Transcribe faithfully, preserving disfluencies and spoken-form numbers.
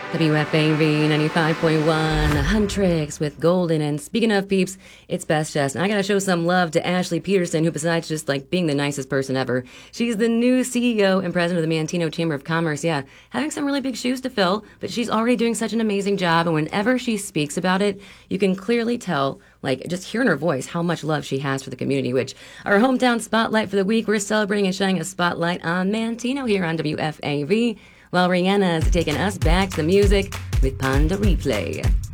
W F A V ninety-five point one, Huntrix with Golden. And speaking of peeps, it's Best Jess. And I gotta show some love to Ashley Peterson, who besides just like being the nicest person ever, she's the new C E O and president of the Manteno Chamber of Commerce. Yeah, having some really big shoes to fill, but she's already doing such an amazing job. And whenever she speaks about it, you can clearly tell, like just hearing her voice, how much love she has for the community, which our hometown spotlight for the week, we're celebrating and shining a spotlight on Manteno here on W F A V. While Rihanna's taking us back to the music with Panda Replay.